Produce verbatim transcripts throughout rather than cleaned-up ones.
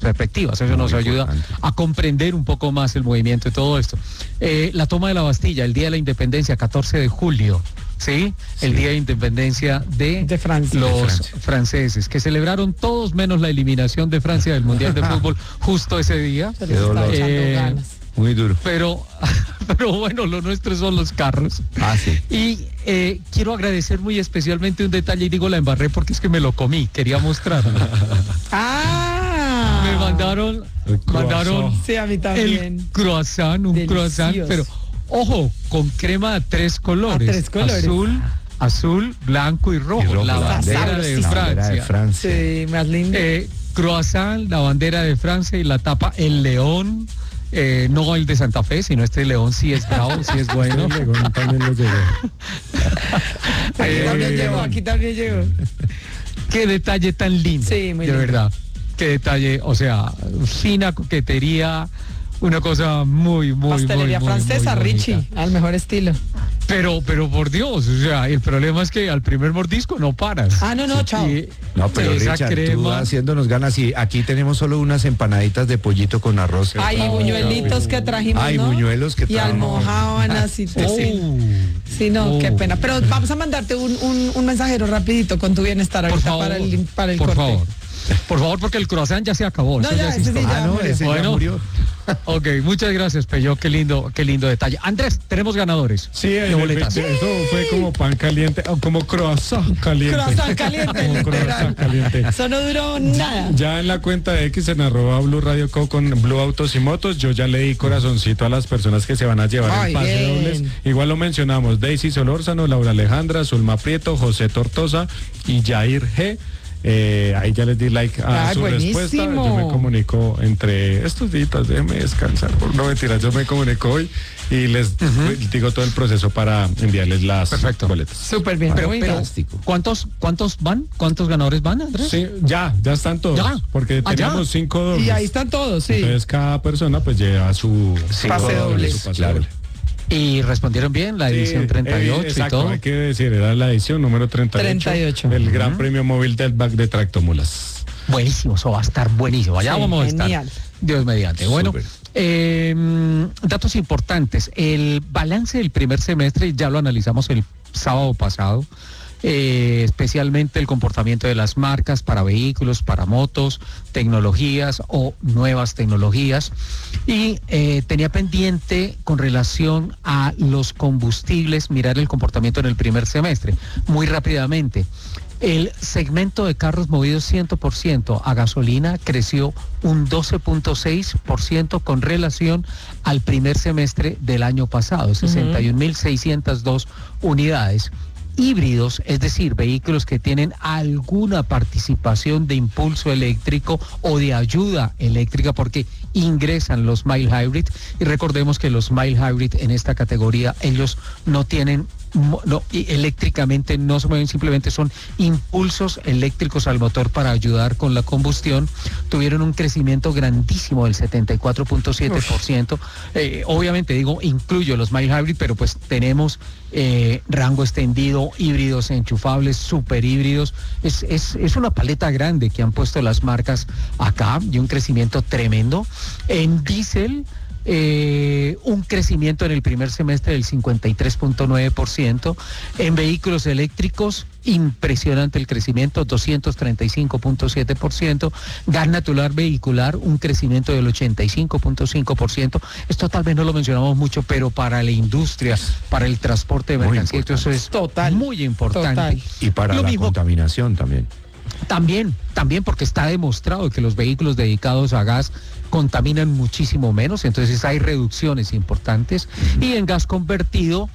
perspectivas. Eso nos ayuda a comprender un poco más el movimiento de todo esto. Eh, la toma de la Bastilla, el Día de la Independencia, catorce de julio. ¿Sí? El sí. Día de Independencia de, de Francia. los de Francia. franceses, que celebraron todos menos la eliminación de Francia del Mundial de Fútbol justo ese día. Qué dolor. Eh, Muy duro. Pero, pero bueno, lo nuestro son los carros. Ah, sí. Y eh, quiero agradecer muy especialmente un detalle, y digo la embarré porque es que me lo comí, quería mostrarlo. ¡Ah! Me mandaron, mandaron sí, a mí también. el croissant, un Delicioso. croissant, pero ojo, con crema de tres colores. A tres colores. Azul, azul, blanco y rojo. Y rojo, la bandera de la Francia. bandera de Francia. Sí, más lindo. Eh, croissant, la bandera de Francia y la tapa el león. Eh, no el de Santa Fe, sino este león sí es bravo, sí es bueno. El león también lo llegó. Aquí Eh, también llegó, aquí también llegó. Qué detalle tan lindo. Sí, muy de lindo. verdad. Qué detalle, o sea, fina coquetería, una cosa muy, muy, Pastelería muy, muy, francesa, muy Richie, al mejor estilo. Pero, pero por Dios, o sea, el problema es que al primer mordisco no paras. Ah, no, no, chao. Y No, pero esa Richard, tú crema, haciéndonos ganas y aquí tenemos solo unas empanaditas de pollito con arroz. Ay, y buñuelitos que trajimos, Ay, ¿no? buñuelos que Y trajimos. almojábanas y Oh. sí. Sí, no, Oh. qué pena. Pero vamos a mandarte un, un, un mensajero rapidito con tu bienestar por ahorita favor, para el, para el por corte. favor. Por favor, porque el croissant ya se acabó. No, eso ya, es ese sí, historia. ya. Ah, no, ese ya Bueno. murió. Ok, muchas gracias, Peyo, qué lindo, qué lindo detalle. Andrés, tenemos ganadores. Sí, de el- boletas. eso fue como pan caliente, o como croissant caliente. Croissant caliente, Como literal. croissant caliente. Eso no duró nada. Ya en la cuenta de X en arroba Blue Radio Co con Blue Autos y Motos, yo ya le di corazoncito a las personas que se van a llevar Ay, el pase bien. dobles. Igual lo mencionamos, Daisy Solórzano, Laura Alejandra, Zulma Prieto, José Tortosa y Jair G. Eh, ahí ya les di like a Ay, su buenísimo. respuesta. Yo me comunico entre estos días, déjenme descansar. Por no mentiras, yo me comunico hoy y les uh-huh. digo todo el proceso para enviarles las Perfecto. boletas. Súper bien. Pero, muy pero, bien. ¿cuántos, ¿cuántos van? ¿Cuántos ganadores van, Andrés? Sí, ya, ya están todos. ¿Ya? Porque Ah, teníamos ya. cinco dobles. Y ahí están todos, sí. Entonces cada persona pues lleva su Sí, Pase doble, doble. su pase claro. doble. Y respondieron bien, la edición Sí, treinta y ocho eh, y exacto, todo. hay que decir, era la edición número treinta y ocho, treinta y ocho. del Gran Premio Móvil del Back de Tractomulas. Buenísimo, eso va a estar buenísimo. Allá Sí, vamos a genial. estar. Dios mediante. Bueno, Súper. eh, datos importantes. El balance del primer semestre ya lo analizamos el sábado pasado. Eh, especialmente el comportamiento de las marcas para vehículos, para motos, tecnologías o nuevas tecnologías. Y eh, tenía pendiente con relación a los combustibles, mirar el comportamiento en el primer semestre. Muy rápidamente. El segmento de carros movidos cien por ciento a gasolina creció un doce punto seis por ciento con relación al primer semestre del año pasado, sesenta y un mil seiscientas dos unidades. Híbridos, es decir, vehículos que tienen alguna participación de impulso eléctrico o de ayuda eléctrica porque ingresan los mild hybrid, y recordemos que los mild hybrid en esta categoría ellos no tienen no, eléctricamente no se mueven, simplemente son impulsos eléctricos al motor para ayudar con la combustión. Tuvieron un crecimiento grandísimo del setenta y cuatro punto siete por ciento. Eh, obviamente digo, incluyo los mild hybrid, pero pues tenemos eh, rango extendido, híbridos enchufables, super híbridos. Es, es, es una paleta grande que han puesto las marcas acá y un crecimiento tremendo. En diésel, Eh, un crecimiento en el primer semestre del cincuenta y tres punto nueve por ciento. En vehículos eléctricos, impresionante el crecimiento, doscientos treinta y cinco punto siete por ciento. Gas natural vehicular, un crecimiento del ochenta y cinco punto cinco por ciento. Esto tal vez no lo mencionamos mucho, pero para la industria, para el transporte de mercancías, eso es total, muy importante. Total. Y para Lo la mismo, contaminación también. También, también porque está demostrado que los vehículos dedicados a gas contaminan muchísimo menos, entonces hay reducciones importantes. Y en gas convertido,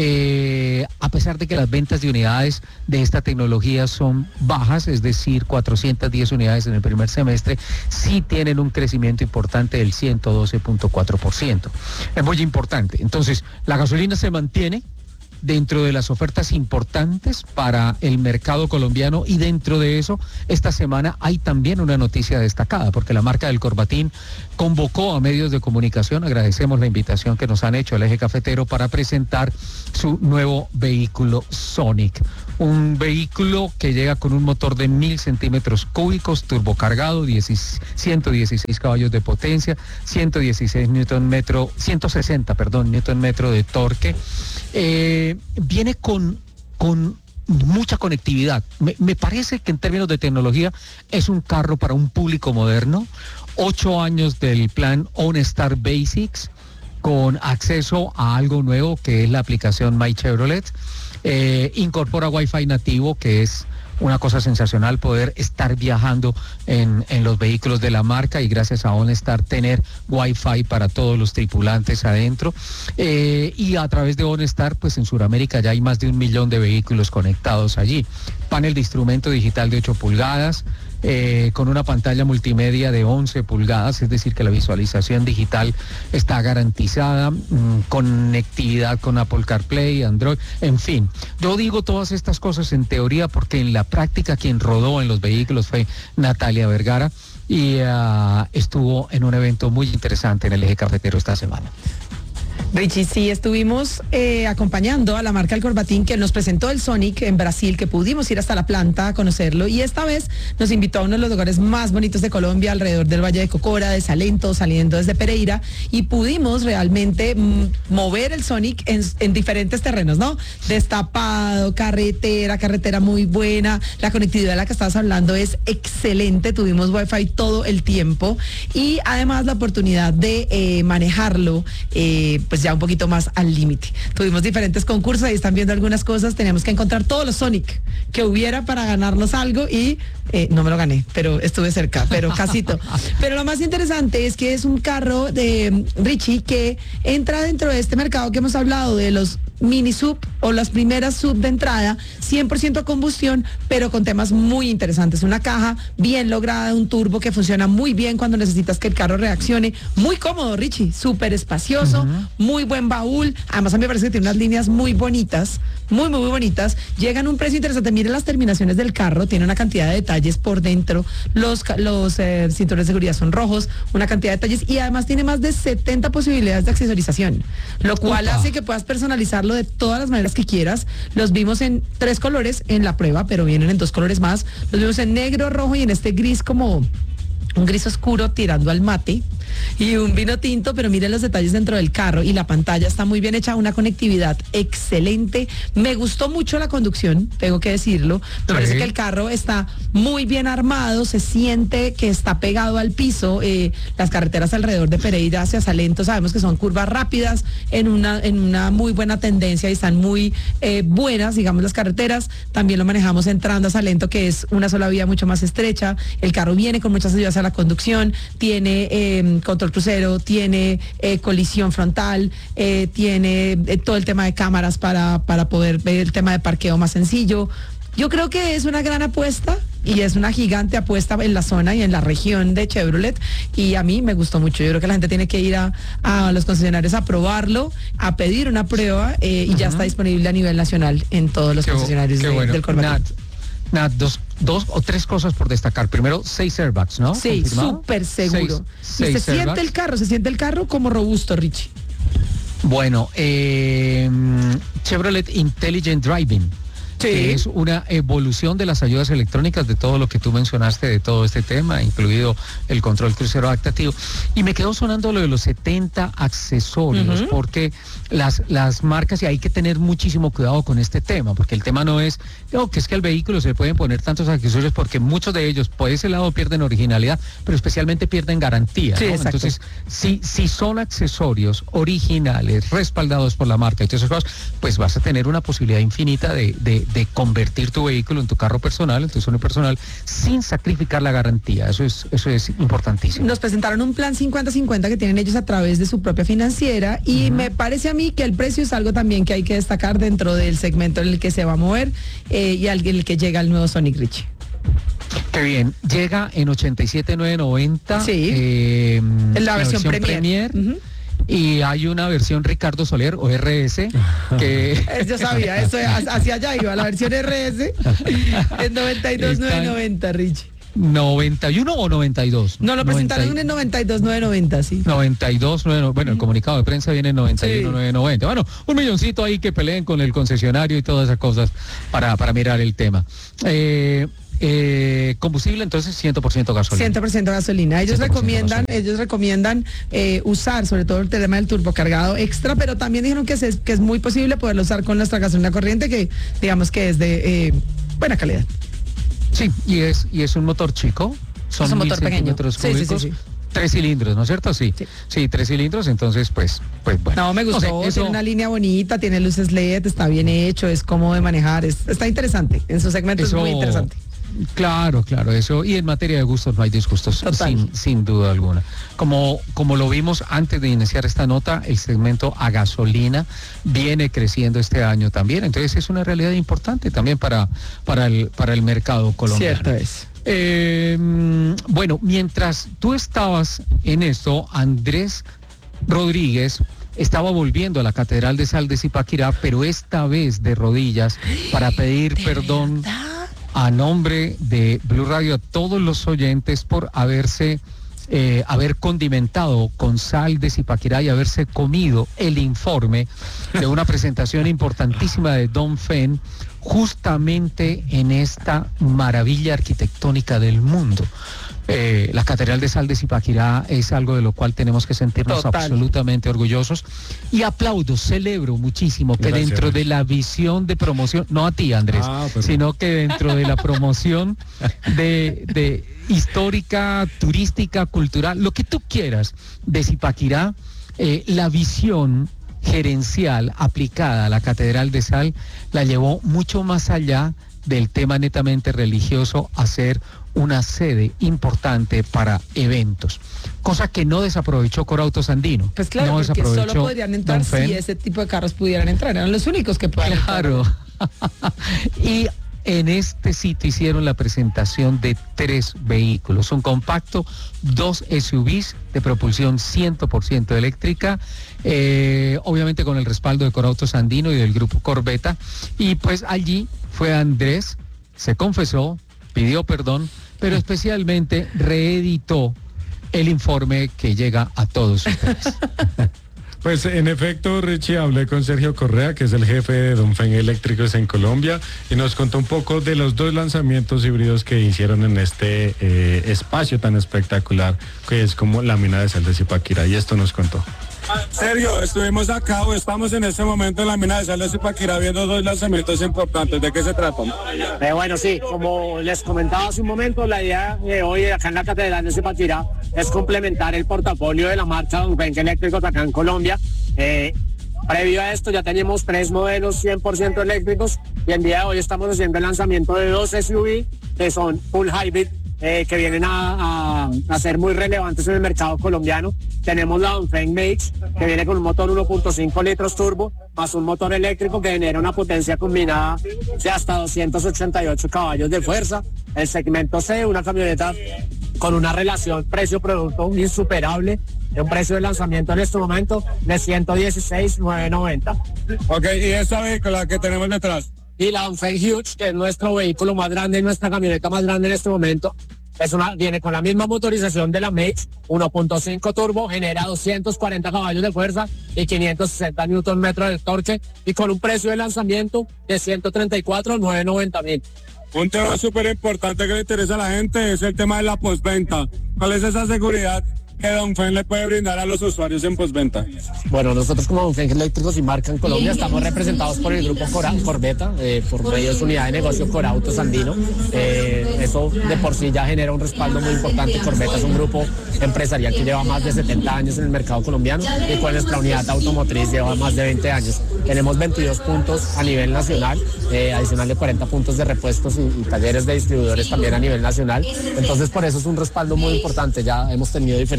eh, a pesar de que las ventas de unidades de esta tecnología son bajas, es decir, cuatrocientas diez unidades en el primer semestre, sí tienen un crecimiento importante del ciento doce punto cuatro por ciento. Es muy importante. Entonces, la gasolina se mantiene dentro de las ofertas importantes para el mercado colombiano, y dentro de eso, esta semana hay también una noticia destacada, porque la marca del Corbatín convocó a medios de comunicación, agradecemos la invitación que nos han hecho al Eje Cafetero para presentar su nuevo vehículo Sonic. Un vehículo que llega con un motor de mil centímetros cúbicos, turbocargado, ciento dieciséis caballos de potencia, ciento dieciséis newton metro, ciento sesenta, perdón, newton metro de torque. Eh, viene con, con mucha conectividad. Me, me parece que en términos de tecnología es un carro para un público moderno. Ocho años del plan OnStar Basics, con acceso a algo nuevo que es la aplicación My Chevrolet. Eh, incorpora Wi-Fi nativo, que es una cosa sensacional poder estar viajando en, en los vehículos de la marca, y gracias a OnStar tener Wi-Fi para todos los tripulantes adentro. Eh, y a través de OnStar, pues en Sudamérica ya hay más de un millón de vehículos conectados allí. Panel de instrumento digital de ocho pulgadas, Eh, con una pantalla multimedia de once pulgadas, es decir que la visualización digital está garantizada, mmm, conectividad con Apple CarPlay, Android, en fin. Yo digo todas estas cosas en teoría porque en la práctica quien rodó en los vehículos fue Natalia Vergara, y uh, estuvo en un evento muy interesante en el Eje Cafetero esta semana. Richie, sí, estuvimos eh, acompañando a la marca El Corbatín, que nos presentó el Sonic en Brasil, que pudimos ir hasta la planta a conocerlo, y esta vez nos invitó a uno de los lugares más bonitos de Colombia, alrededor del Valle de Cocora, de Salento, saliendo desde Pereira, y pudimos realmente mm, mover el Sonic en, en diferentes terrenos, ¿no? Destapado, carretera, carretera muy buena, la conectividad de la que estabas hablando es excelente, tuvimos Wi-Fi todo el tiempo, y además la oportunidad de eh, manejarlo, eh, pues ya un poquito más al límite. Tuvimos diferentes concursos, ahí están viendo algunas cosas, teníamos que encontrar todos los Sonic que hubiera para ganarnos algo, y eh, no me lo gané, pero estuve cerca, pero casito. Pero lo más interesante es que es un carro de Richie que entra dentro de este mercado que hemos hablado de los mini sub o las primeras sub de entrada, cien por ciento combustión, pero con temas muy interesantes. Una caja bien lograda, un turbo que funciona muy bien cuando necesitas que el carro reaccione. Muy cómodo, Richie, súper espacioso, uh-huh. Muy buen baúl. Además, a mí me parece que tiene unas líneas muy bonitas, muy, muy, muy bonitas. Llegan a un precio interesante. Miren las terminaciones del carro, tiene una cantidad de detalles por dentro. Los, los eh, cinturones de seguridad son rojos, una cantidad de detalles, y además tiene más de setenta posibilidades de accesorización, lo cual Upa. hace que puedas personalizar de todas las maneras que quieras. Los vimos en tres colores en la prueba, pero vienen en dos colores más. Los vimos en negro, rojo y en este gris, como un gris oscuro tirando al mate, y un vino tinto, pero miren los detalles dentro del carro, y la pantalla está muy bien hecha, una conectividad excelente. Me gustó mucho la conducción, tengo que decirlo. Me sí. parece que el carro está muy bien armado, se siente que está pegado al piso. Eh, las carreteras alrededor de Pereira hacia Salento sabemos que son curvas rápidas en una, en una muy buena tendencia, y están muy eh, buenas, digamos, las carreteras. También lo manejamos entrando a Salento, que es una sola vía mucho más estrecha. El carro viene con muchas ayudas a la conducción, tiene eh, control crucero, tiene eh, colisión frontal, eh, tiene eh, todo el tema de cámaras para, para poder ver el tema de parqueo más sencillo. Yo creo que es una gran apuesta, y es una gigante apuesta en la zona y en la región de Chevrolet, y a mí me gustó mucho. Yo creo que la gente tiene que ir a, a los concesionarios a probarlo, a pedir una prueba, eh, y uh-huh. ya está disponible a nivel nacional en todos los qué concesionarios qué de, bueno. del Corbatín. Nat, Nat, dos, dos o tres cosas por destacar. Primero, seis airbags, ¿no? Sí, súper seguro. Seis, y seis se airbags. siente el carro, se siente el carro como robusto, Richie. Bueno, eh, Chevrolet Intelligent Driving. Sí. Que es una evolución de las ayudas electrónicas, de todo lo que tú mencionaste, de todo este tema, incluido el control crucero adaptativo. Y me quedó sonando lo de los setenta accesorios, uh-huh. porque las, las marcas, y hay que tener muchísimo cuidado con este tema, porque el tema no es, oh, que es que al vehículo se le pueden poner tantos accesorios, porque muchos de ellos, por ese lado, pierden originalidad, pero especialmente pierden garantía, sí, ¿no? Entonces, si, si son accesorios originales, respaldados por la marca y todas esas cosas, pues vas a tener una posibilidad infinita de, de de convertir tu vehículo en tu carro personal, en tu zona personal, sin sacrificar la garantía. Eso es, eso es importantísimo. Nos presentaron un plan cincuenta cincuenta que tienen ellos a través de su propia financiera, y uh-huh. me parece a mí que el precio es algo también que hay que destacar dentro del segmento en el que se va a mover, eh, y al el que llega el nuevo Sonic, Richie. Qué bien, llega en ochenta y siete mil novecientos noventa, sí. eh, en la, la versión, versión Premier, Premier. Uh-huh. y hay una versión Ricardo Soler o R S que yo sabía, eso hacia allá iba, la versión R S en noventa y dos mil novecientos noventa, Richie. noventa y uno o noventa y dos. No, lo presentaron noventa y... en noventa y dos mil novecientos noventa, sí. noventa y dos, bueno, el comunicado de prensa viene en noventa y uno mil novecientos noventa. Bueno, un milloncito ahí que peleen con el concesionario y todas esas cosas para, para mirar el tema. Eh, Eh, combustible, entonces cien por ciento gasolina. cien por ciento gasolina. Ellos recomiendan, gasolina. ellos recomiendan eh, usar sobre todo el tema del turbocargado extra, pero también dijeron que es, que es muy posible poderlo usar con nuestra gasolina corriente, que digamos que es de eh, buena calidad. Sí, y es, y es un motor chico, son es un motor pequeño. Cúbicos, sí, sí, sí, sí. Tres cilindros, ¿no es cierto? Sí, sí, sí tres cilindros, entonces pues, pues bueno. No, me gustó, no sé, eso... tiene una línea bonita, tiene luces L E D, está bien hecho, es cómodo de manejar, es, está interesante, en su segmento eso... es muy interesante. Claro, claro, eso. Y en materia de gustos no hay disgustos, sin, sin duda alguna. Como, como lo vimos antes de iniciar esta nota, el segmento a gasolina viene creciendo este año también. Entonces es una realidad importante también para, para, el, para el mercado colombiano. Cierto es. Eh, bueno, mientras tú estabas en esto, Andrés Rodríguez estaba volviendo a la Catedral de Sal de Zipaquirá, pero esta vez de rodillas para pedir perdón a nombre de Blue Radio a todos los oyentes por haberse eh, haber condimentado con sal de Zipaquirá y haberse comido el informe de una presentación importantísima de Don Fen justamente en esta maravilla arquitectónica del mundo. Eh, la Catedral de Sal de Zipaquirá es algo de lo cual tenemos que sentirnos Total. absolutamente orgullosos y aplaudo, celebro muchísimo que Gracias. dentro de la visión de promoción, no a ti Andrés, ah, sino que dentro de la promoción de, de histórica, turística, cultural, lo que tú quieras de Zipaquirá, eh, la visión gerencial aplicada a la Catedral de Sal la llevó mucho más allá del tema netamente religioso a ser una sede importante para eventos, cosa que no desaprovechó Corautos Andino. Pues claro, no porque solo podrían entrar si ese tipo de carros pudieran entrar, eran los únicos que podían Claro, y en este sitio hicieron la presentación de tres vehículos, un compacto, dos S U Vs de propulsión cien por ciento eléctrica, eh, obviamente con el respaldo de Corautos Andino y del grupo Corbeta, y pues allí fue Andrés, se confesó, pidió perdón, pero especialmente reeditó el informe que llega a todos ustedes. Pues en efecto, Richie, hablé con Sergio Correa, que es el jefe de Don Fen Eléctricos en Colombia, y nos contó un poco de los dos lanzamientos híbridos que hicieron en este eh, espacio tan espectacular que es como la mina de sal de Zipaquirá, y esto nos contó. Sergio, estuvimos acá o estamos en este momento en la mina de sal de Zipaquirá viendo dos lanzamientos importantes. ¿De qué se tratan? Eh, bueno, sí, como les comentaba hace un momento, la idea de hoy acá en la Catedral de Zipaquirá es complementar el portafolio de la marca Don Fen Eléctricos acá en Colombia. Eh, previo a esto ya tenemos tres modelos cien por ciento eléctricos y el día de hoy estamos haciendo el lanzamiento de dos S U V que son full hybrid. Eh, que vienen a, a, a ser muy relevantes en el mercado colombiano. Tenemos la Don Fen Mage, que viene con un motor uno punto cinco litros turbo, más un motor eléctrico que genera una potencia combinada de hasta doscientos ochenta y ocho caballos de fuerza. El segmento C, una camioneta con una relación precio-producto insuperable, de un precio de lanzamiento en este momento de ciento dieciséis mil novecientos noventa. Ok, y esta vehícula que tenemos detrás. Y la Don Fen Huge, que es nuestro vehículo más grande, nuestra camioneta más grande en este momento, es una, viene con la misma motorización de la Mage, uno punto cinco turbo, genera doscientos cuarenta caballos de fuerza y quinientos sesenta newton metros de torque, y con un precio de lanzamiento de ciento treinta y cuatro mil novecientos noventa. Un tema súper importante que le interesa a la gente es el tema de la postventa. ¿Cuál es esa seguridad que Don Fen le puede brindar a los usuarios en postventa? Bueno, nosotros como Don Fen Eléctricos y marca en Colombia estamos representados por el grupo Cora, Corbeta, eh, por medio de su unidad de negocio Corautos Andino. Eh, eso de por sí ya genera un respaldo muy importante. Corbeta es un grupo empresarial que lleva más de setenta años en el mercado colombiano y con nuestra unidad automotriz lleva más de veinte años. Tenemos veintidós puntos a nivel nacional, eh, adicional de cuarenta puntos de repuestos y, y talleres de distribuidores también a nivel nacional. Entonces por eso es un respaldo muy importante. Ya hemos tenido diferentes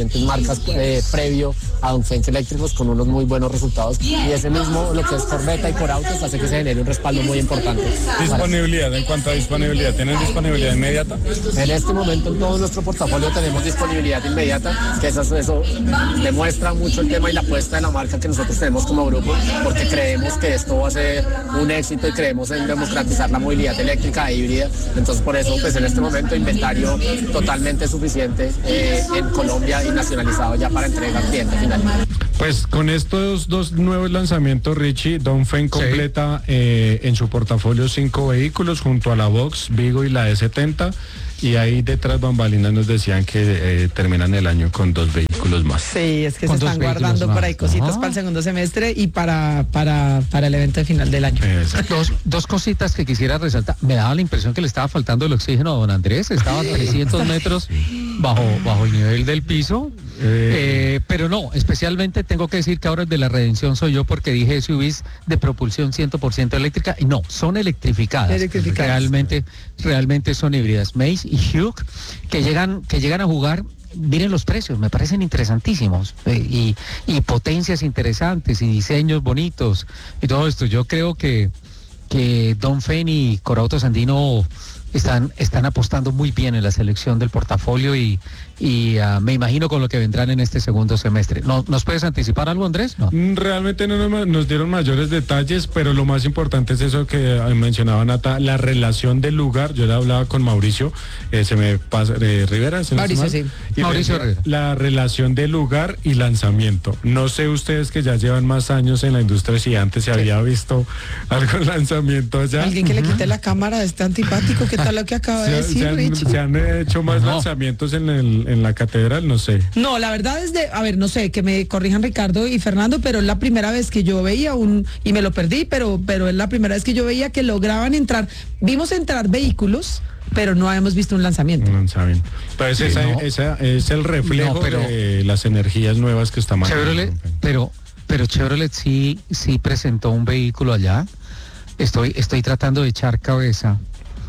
diferentes marcas eh, previo a Dongfeng Eléctricos con unos muy buenos resultados, y ese mismo, lo que es Corvetta y Corautos, hace que se genere un respaldo muy importante. Disponibilidad, en cuanto a disponibilidad, ¿tienen disponibilidad inmediata? En este momento en todo nuestro portafolio tenemos disponibilidad inmediata, que eso, eso demuestra mucho el tema y la apuesta de la marca que nosotros tenemos como grupo, porque creemos que esto va a ser un éxito y creemos en democratizar la movilidad eléctrica e híbrida. Entonces por eso pues en este momento inventario totalmente suficiente eh, en Colombia y nacionalizado ya para entrega al cliente final. Pues con estos dos nuevos lanzamientos, Richie, Dongfeng completa sí. eh, en su portafolio cinco vehículos junto a la Vox, Vigo y la E setenta, y ahí detrás bambalinas nos decían que eh, terminan el año con dos vehículos más. Sí, es que se están guardando por ahí cositas Ajá. para el segundo semestre y para, para, para el evento de final del año. Dos, dos cositas que quisiera resaltar. Me daba la impresión que le estaba faltando el oxígeno a don Andrés, estaba a trescientos metros bajo, bajo el nivel del piso. Eh, eh, pero no, especialmente tengo que decir que ahora el de la redención soy yo, porque dije S U Vs de propulsión cien por ciento eléctrica, y no, son electrificadas. electrificadas. Realmente, realmente son híbridas. Maze y Hugh, que llegan, que llegan a jugar. Miren los precios, me parecen interesantísimos, eh, y, y potencias interesantes y diseños bonitos y todo esto. Yo creo que, que Dongfeng y Corautos Andino están, están apostando muy bien en la selección del portafolio, y, y uh, me imagino con lo que vendrán en este segundo semestre. ¿No, ¿Nos puedes anticipar algo, Andrés? No. Realmente no nos, nos dieron mayores detalles, pero lo más importante es eso que mencionaba Nata, la relación del lugar. Yo ya hablaba con Mauricio, eh, se me pasa, eh, Rivera. ¿se Mauricio, sí. Y Mauricio Rivera. La relación de lugar y lanzamiento. No sé ustedes que ya llevan más años en la industria, si antes se sí. había visto algún lanzamiento allá. Alguien que uh-huh. le quite la cámara, este antipático, ¿qué tal lo que acaba de decir, se han, Richie? Se han hecho más no. lanzamientos en, el, en la catedral, no sé. No, la verdad es de, a ver, no sé, que me corrijan Ricardo y Fernando, pero es la primera vez que yo veía un, y me lo perdí, pero, pero es la primera vez que yo veía que lograban entrar, vimos entrar vehículos, pero no habíamos visto un lanzamiento. Un lanzamiento. Pues sí, esa, no. esa es el reflejo no, pero, de las energías nuevas que estamos Chevrolet, pero, pero Chevrolet sí, sí presentó un vehículo allá. Estoy, estoy tratando de echar cabeza.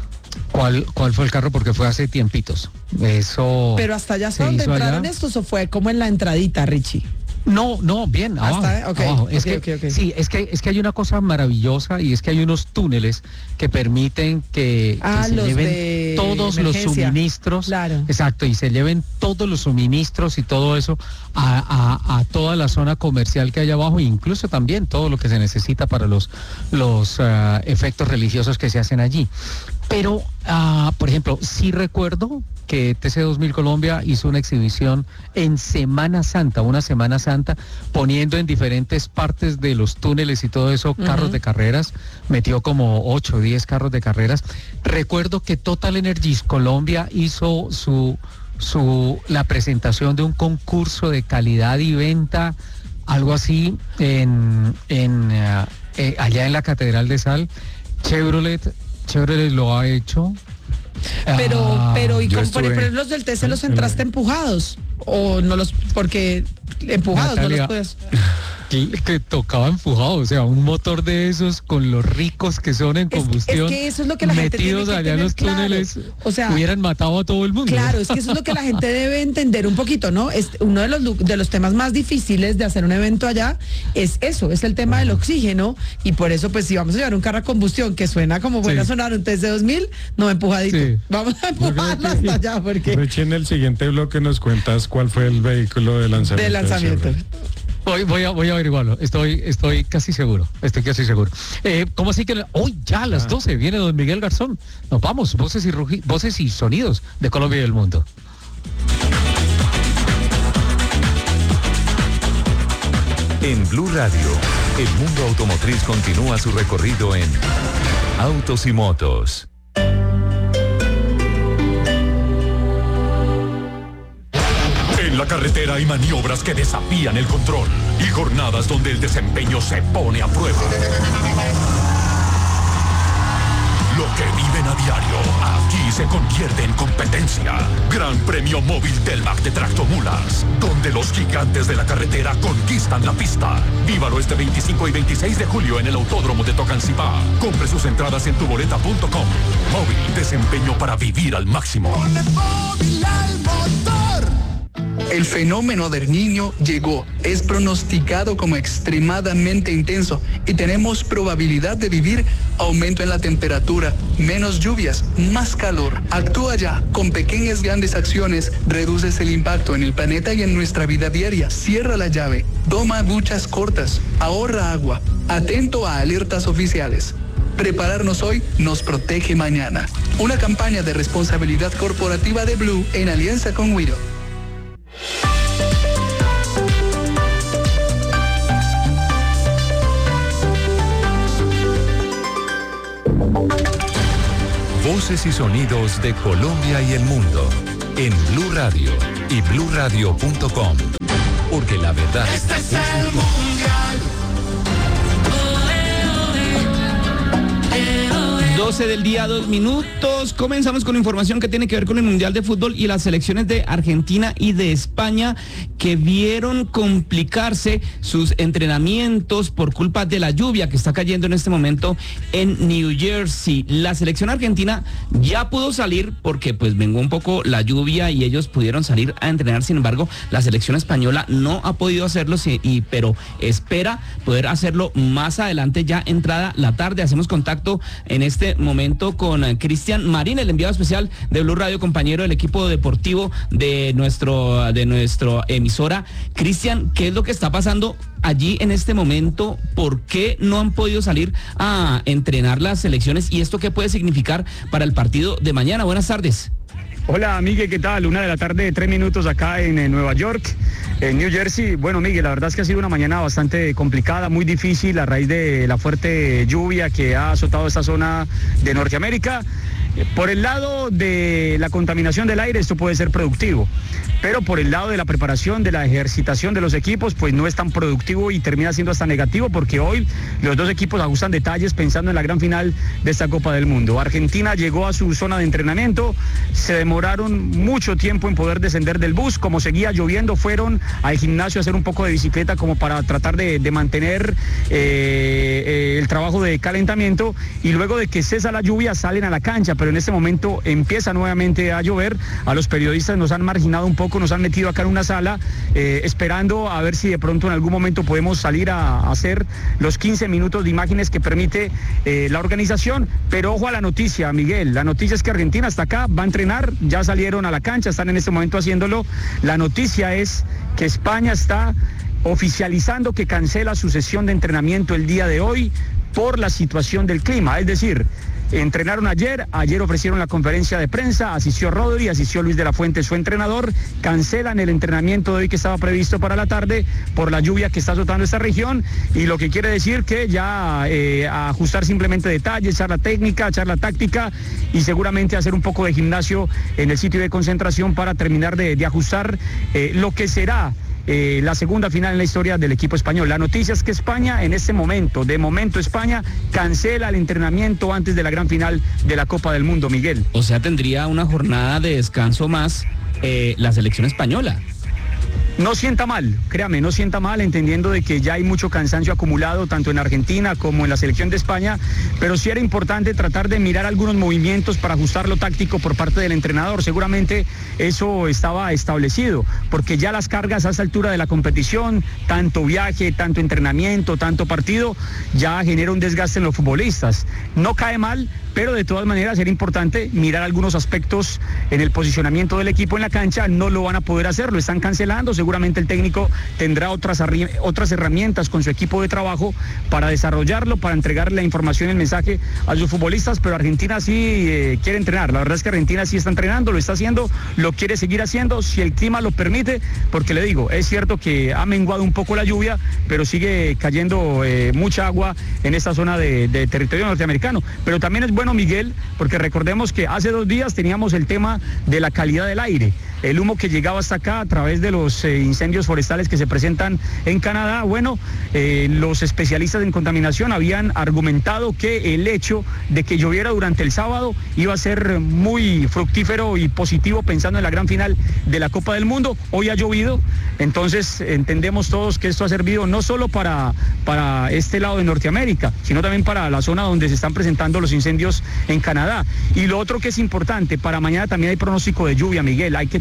¿Cuál, ¿Cuál fue el carro? Porque fue hace tiempitos. Eso. Pero hasta allá fue donde entraron allá. Estos, ¿o fue como en la entradita, Richie? No, no, bien, abajo, hasta, okay, abajo. Es okay, que, okay, okay. Sí, es que es que hay una cosa maravillosa, y es que hay unos túneles que permiten que, ah, que se lleven todos emergencia. los suministros. Claro. Exacto, y se lleven todos los suministros y todo eso a, a, a toda la zona comercial que hay abajo, e incluso también todo lo que se necesita para los, los uh, efectos religiosos que se hacen allí. Pero, uh, por ejemplo, sí recuerdo que T C dos mil Colombia hizo una exhibición en Semana Santa, una Semana Santa, poniendo en diferentes partes de los túneles y todo eso carros uh-huh. de carreras, metió como ocho o diez carros de carreras. Recuerdo que Total Energies Colombia hizo su, su, la presentación de un concurso de calidad y venta, algo así, en, en uh, eh, allá en la Catedral de Sal. Chevrolet, Chevrolet lo ha hecho. Pero, ah, pero, y con, por ejemplo, los del T C los entraste el... empujados, o no los, porque empujados Natalia, no los puedes. Que, que tocaba empujado, o sea, un motor de esos con los ricos que son en combustión, es, es que eso es lo que la gente metidos tiene que allá en los claro. túneles, o sea, hubieran matado a todo el mundo. Claro, es que eso es lo que la gente debe entender un poquito, ¿no? Es uno de los de los temas más difíciles de hacer un evento allá, es eso, es el tema del oxígeno, y por eso, pues, si vamos a llevar un carro a combustión que suena como buena sí. sonar un T C dos mil, no empujadito. Sí. Vamos a empujarlo hasta allá, porque... Richie, en el siguiente bloque nos cuentas cuál fue el vehículo de lanzamiento. De lanzamiento. Voy, voy, a, voy a averiguarlo, estoy, estoy casi seguro, estoy casi seguro. Eh, ¿Cómo así que hoy ya a las ah. doce viene don Miguel Garzón? Nos vamos, voces y, rugi, voces y sonidos de Colombia y del mundo. En Blue Radio, el mundo automotriz continúa su recorrido en Autos y Motos. En la carretera hay maniobras que desafían el control y jornadas donde el desempeño se pone a prueba. Lo que viven a diario, aquí se convierte en competencia. Gran Premio Móvil Telmac de Tractomulas, donde los gigantes de la carretera conquistan la pista. Vívalo este veinticinco y veintiséis de julio en el Autódromo de Tocancipá. Compre sus entradas en tuboleta punto com. Móvil, desempeño para vivir al máximo. Ponle móvil al motor. El fenómeno del Niño llegó, es pronosticado como extremadamente intenso y tenemos probabilidad de vivir aumento en la temperatura, menos lluvias, más calor. Actúa ya, con pequeñas grandes acciones, reduces el impacto en el planeta y en nuestra vida diaria. Cierra la llave, toma duchas cortas, ahorra agua, atento a alertas oficiales. Prepararnos hoy nos protege mañana. Una campaña de responsabilidad corporativa de Blue en alianza con Wido. Voces y sonidos de Colombia y el mundo en Blue Radio y blue radio punto com. Porque la verdad Este es el mundial. doce del día, dos minutos. Comenzamos con información que tiene que ver con el Mundial de Fútbol y las selecciones de Argentina y de España que vieron complicarse sus entrenamientos por culpa de la lluvia que está cayendo en este momento en New Jersey. La selección argentina ya pudo salir porque pues vengó un poco la lluvia y ellos pudieron salir a entrenar. Sin embargo, la selección española no ha podido hacerlo, sí, y, pero espera poder hacerlo más adelante, ya entrada la tarde. Hacemos contacto en este momento con Cristian Marín, el enviado especial de Blue Radio, compañero del equipo deportivo de nuestro de nuestro emisora. Cristian, ¿qué es lo que está pasando allí en este momento? ¿Por qué no han podido salir a entrenar las selecciones? ¿Y esto qué puede significar para el partido de mañana? Buenas tardes. Hola Miguel, ¿qué tal? Una de la tarde, tres minutos acá en, en Nueva York, en New Jersey. Bueno Miguel, la verdad es que ha sido una mañana bastante complicada, muy difícil a raíz de la fuerte lluvia que ha azotado esta zona de Norteamérica. Por el lado de la contaminación del aire esto puede ser productivo, pero por el lado de la preparación, de la ejercitación de los equipos, pues no es tan productivo y termina siendo hasta negativo, porque hoy los dos equipos ajustan detalles pensando en la gran final de esta Copa del Mundo. Argentina llegó a su zona de entrenamiento, se demoraron mucho tiempo en poder descender del bus, como seguía lloviendo fueron al gimnasio a hacer un poco de bicicleta como para tratar de, de mantener eh, eh, el trabajo de calentamiento, y luego de que cesa la lluvia salen a la cancha, pero en este momento empieza nuevamente a llover. A los periodistas nos han marginado un poco, nos han metido acá en una sala eh, esperando a ver si de pronto en algún momento podemos salir a, a hacer los quince minutos de imágenes que permite eh, la organización. Pero ojo a la noticia, Miguel, la noticia es que Argentina está acá, va a entrenar, ya salieron a la cancha, están en este momento haciéndolo. La noticia es que España está oficializando que cancela su sesión de entrenamiento el día de hoy por la situación del clima, es decir, entrenaron ayer, ayer ofrecieron la conferencia de prensa, asistió Rodri, asistió Luis de la Fuente, su entrenador, cancelan el entrenamiento de hoy que estaba previsto para la tarde por la lluvia que está azotando esta región, y lo que quiere decir que ya eh, a ajustar simplemente detalles, charla técnica, charla táctica y seguramente hacer un poco de gimnasio en el sitio de concentración para terminar de, de ajustar eh, lo que será Eh, la segunda final en la historia del equipo español. La noticia es que España en este momento, de momento España cancela el entrenamiento antes de la gran final de la Copa del Mundo, Miguel. O sea, tendría una jornada de descanso más eh, la selección española. No sienta mal, créame, no sienta mal, entendiendo de que ya hay mucho cansancio acumulado tanto en Argentina como en la selección de España, pero sí era importante tratar de mirar algunos movimientos para ajustar lo táctico por parte del entrenador. Seguramente eso estaba establecido, porque ya las cargas a esta altura de la competición, tanto viaje, tanto entrenamiento, tanto partido, ya genera un desgaste en los futbolistas. No cae mal, pero de todas maneras era importante mirar algunos aspectos en el posicionamiento del equipo en la cancha. No lo van a poder hacer, lo están cancelando. Seguramente el técnico tendrá otras, otras herramientas con su equipo de trabajo para desarrollarlo, para entregarle la información, el mensaje a sus futbolistas, pero Argentina sí eh, quiere entrenar. La verdad es que Argentina sí está entrenando, lo está haciendo, lo quiere seguir haciendo, si el clima lo permite, porque le digo, es cierto que ha menguado un poco la lluvia, pero sigue cayendo eh, mucha agua en esta zona de, de territorio norteamericano. Pero también es bueno, Miguel, porque recordemos que hace dos días teníamos el tema de la calidad del aire, el humo que llegaba hasta acá a través de los eh, incendios forestales que se presentan en Canadá. Bueno, eh, los especialistas en contaminación habían argumentado que el hecho de que lloviera durante el sábado iba a ser muy fructífero y positivo pensando en la gran final de la Copa del Mundo. Hoy ha llovido, entonces entendemos todos que esto ha servido no solo para, para este lado de Norteamérica, sino también para la zona donde se están presentando los incendios en Canadá. Y lo otro que es importante, para mañana también hay pronóstico de lluvia, Miguel, hay que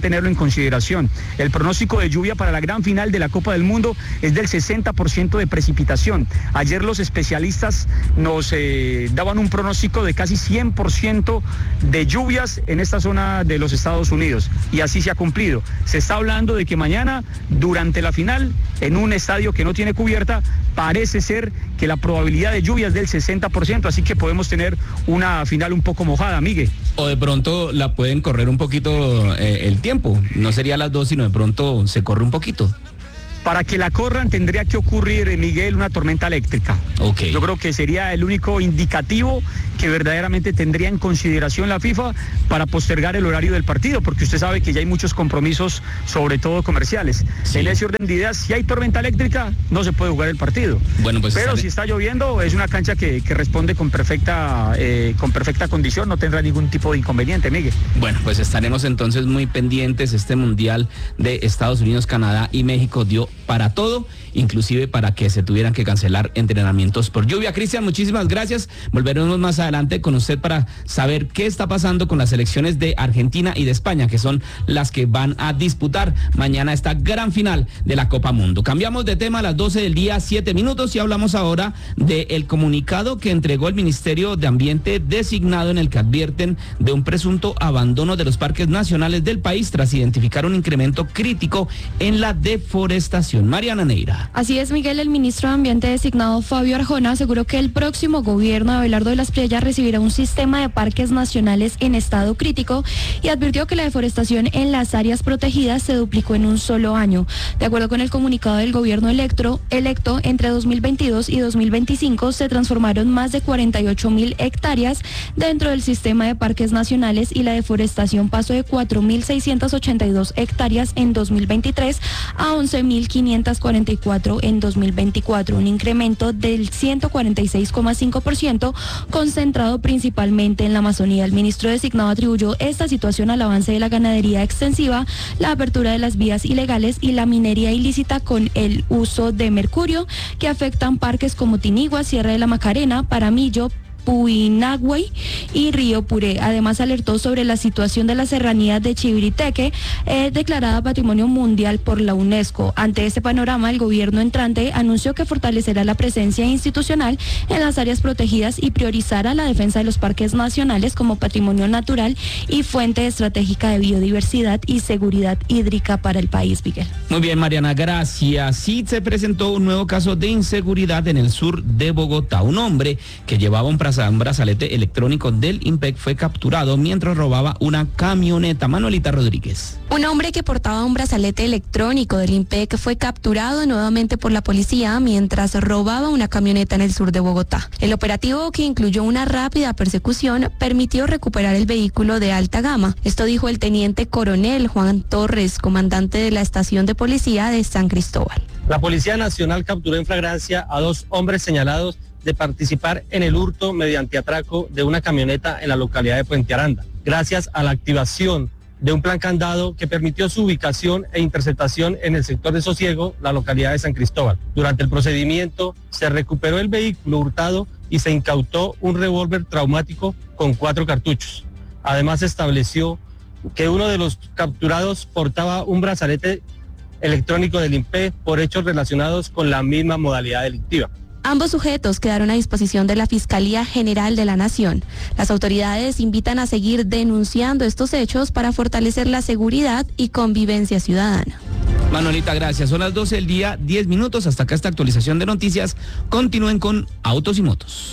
tenerlo en consideración. El pronóstico de lluvia para la gran final de la Copa del Mundo es del sesenta por ciento de precipitación. Ayer los especialistas nos eh, daban un pronóstico de casi cien por ciento de lluvias en esta zona de los Estados Unidos, y así se ha cumplido. Se está hablando de que mañana, durante la final, en un estadio que no tiene cubierta, parece ser que la probabilidad de lluvia es del sesenta por ciento, así que podemos tener una final un poco mojada, Miguel. O de pronto la pueden correr un poquito eh, el tiempo, no sería a las dos, sino de pronto se corre un poquito. Para que la corran tendría que ocurrir, Miguel, una tormenta eléctrica. Okay. Yo creo que sería el único indicativo que verdaderamente tendría en consideración la FIFA para postergar el horario del partido, porque usted sabe que ya hay muchos compromisos, sobre todo comerciales. Sí. En ese orden de ideas, si hay tormenta eléctrica, no se puede jugar el partido. Bueno, pues Pero está... si está lloviendo, es una cancha que, que responde con perfecta, eh, con perfecta condición, no tendrá ningún tipo de inconveniente, Miguel. Bueno, pues estaremos entonces muy pendientes. Este Mundial de Estados Unidos, Canadá y México dio para todo, inclusive para que se tuvieran que cancelar entrenamientos por lluvia. Cristian, muchísimas gracias. Volveremos más adelante con usted para saber qué está pasando con las selecciones de Argentina y de España, que son las que van a disputar mañana esta gran final de la Copa Mundo. Cambiamos de tema a las doce del día, siete minutos, y hablamos ahora del comunicado que entregó el Ministerio de Ambiente designado, en el que advierten de un presunto abandono de los parques nacionales del país tras identificar un incremento crítico en la deforestación. Mariana Neira. Así es, Miguel. El ministro de Ambiente designado, Fabio Arjona, aseguró que el próximo gobierno de Abelardo de las Priellas recibirá un sistema de parques nacionales en estado crítico, y advirtió que la deforestación en las áreas protegidas se duplicó en un solo año. De acuerdo con el comunicado del gobierno electro, electo, entre dos mil veintidós y dos mil veinticinco se transformaron más de cuarenta y ocho mil hectáreas dentro del sistema de parques nacionales, y la deforestación pasó de cuatro mil seiscientas ochenta y dos hectáreas en dos mil veintitrés a once mil quinientas cuarenta y cuatro en dos mil veinticuatro, un incremento del ciento cuarenta y seis coma cinco por ciento, concentrado principalmente en la Amazonía. El ministro designado atribuyó esta situación al avance de la ganadería extensiva, la apertura de las vías ilegales y la minería ilícita con el uso de mercurio, que afectan parques como Tinigua, Sierra de la Macarena, Paramillo, Puinagüey y Río Puré. Además, alertó sobre la situación de la serranía de Chiviriteque, eh, declarada Patrimonio Mundial por la UNESCO. Ante este panorama, el gobierno entrante anunció que fortalecerá la presencia institucional en las áreas protegidas y priorizará la defensa de los parques nacionales como patrimonio natural y fuente estratégica de biodiversidad y seguridad hídrica para el país, Miguel. Muy bien, Mariana, gracias. Sí, se presentó un nuevo caso de inseguridad en el sur de Bogotá. Un hombre que llevaba un un brazalete electrónico del IMPEC fue capturado mientras robaba una camioneta. Manuelita Rodríguez. Un hombre que portaba un brazalete electrónico del IMPEC fue capturado nuevamente por la policía mientras robaba una camioneta en el sur de Bogotá. El operativo, que incluyó una rápida persecución, permitió recuperar el vehículo de alta gama. Esto dijo el teniente coronel Juan Torres, comandante de la estación de policía de San Cristóbal. La Policía Nacional capturó en flagrancia a dos hombres señalados de participar en el hurto mediante atraco de una camioneta en la localidad de Puente Aranda, gracias a la activación de un plan candado que permitió su ubicación e interceptación en el sector de Sosiego, la localidad de San Cristóbal. Durante el procedimiento se recuperó el vehículo hurtado y se incautó un revólver traumático con cuatro cartuchos. Además, se estableció que uno de los capturados portaba un brazalete electrónico del IMPEC por hechos relacionados con la misma modalidad delictiva. Ambos sujetos quedaron a disposición de la Fiscalía General de la Nación. Las autoridades invitan a seguir denunciando estos hechos para fortalecer la seguridad y convivencia ciudadana. Manuelita, gracias. Son las doce del día, diez minutos. Hasta acá esta actualización de noticias. Continúen con Autos y Motos.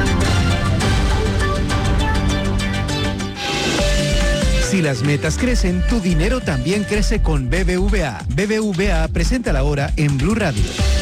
Si las metas crecen, tu dinero también crece con B B V A. B B V A presenta la hora en Blue Radio.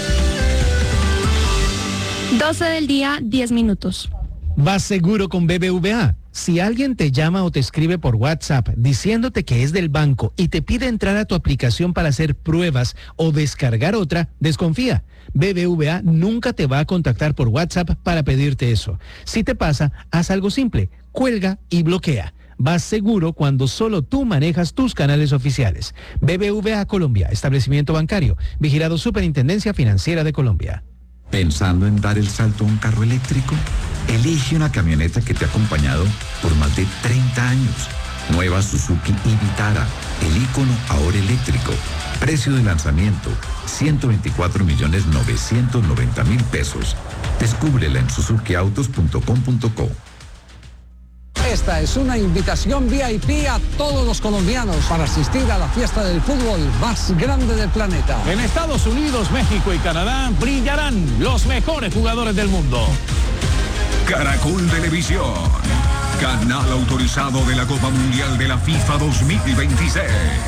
doce del día, diez minutos. Vas seguro con B B V A. Si alguien te llama o te escribe por WhatsApp diciéndote que es del banco y te pide entrar a tu aplicación para hacer pruebas o descargar otra, desconfía. B B V A nunca te va a contactar por WhatsApp para pedirte eso. Si te pasa, haz algo simple, cuelga y bloquea. Vas seguro cuando solo tú manejas tus canales oficiales. B B V A Colombia, establecimiento bancario, vigilado Superintendencia Financiera de Colombia. ¿Pensando en dar el salto a un carro eléctrico? Elige una camioneta que te ha acompañado por más de treinta años Nueva Suzuki Vitara, el ícono ahora eléctrico. Precio de lanzamiento, ciento veinticuatro millones novecientos noventa mil pesos. Descúbrela en suzuki autos punto com punto co. Esta es una invitación V I P a todos los colombianos para asistir a la fiesta del fútbol más grande del planeta. En Estados Unidos, México y Canadá brillarán los mejores jugadores del mundo. Caracol Televisión, canal autorizado de la Copa Mundial de la FIFA dos mil veintiséis.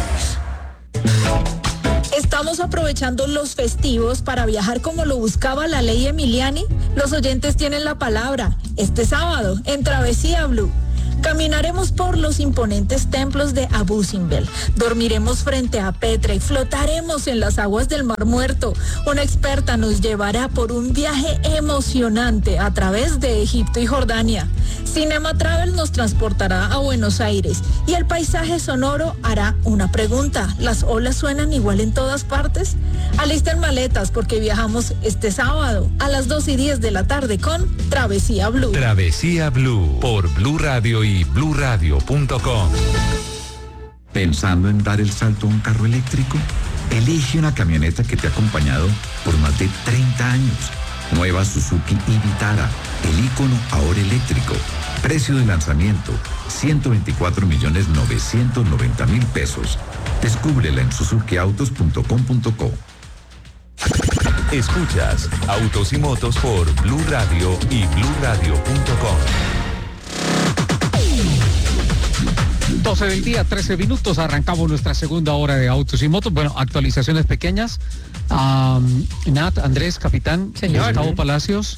¿Estamos aprovechando los festivos para viajar como lo buscaba la ley Emiliani? Los oyentes tienen la palabra. Este sábado, en Travesía Blue, caminaremos por los imponentes templos de Abu Simbel, dormiremos frente a Petra y flotaremos en las aguas del Mar Muerto. Una experta nos llevará por un viaje emocionante a través de Egipto y Jordania. Cinema Travel nos transportará a Buenos Aires y el paisaje sonoro hará una pregunta. ¿Las olas suenan igual en todas partes? Alisten maletas porque viajamos este sábado a las dos y diez de la tarde con Travesía Blue. Travesía Blue por Blue Radio y blue radio punto com. ¿Pensando en dar el salto a un carro eléctrico? Elige una camioneta que te ha acompañado por más de treinta años. Nueva Suzuki Vitara, el ícono ahora eléctrico. Precio de lanzamiento, ciento veinticuatro millones novecientos noventa mil pesos. Descúbrela en suzuki autos punto com punto co. Escuchas Autos y Motos por Blue Radio y blue radio punto com. doce del día, trece minutos, arrancamos nuestra segunda hora de Autos y Motos. Bueno, actualizaciones pequeñas. Um, Nat, Andrés, capitán, Señor. Gustavo Palacios,